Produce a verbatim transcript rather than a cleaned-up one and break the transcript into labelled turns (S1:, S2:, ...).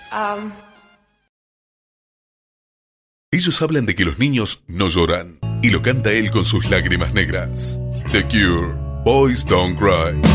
S1: Um...
S2: Ellos hablan de que los niños no lloran, y lo canta él con sus lágrimas negras. The Cure, Boys Don't Cry.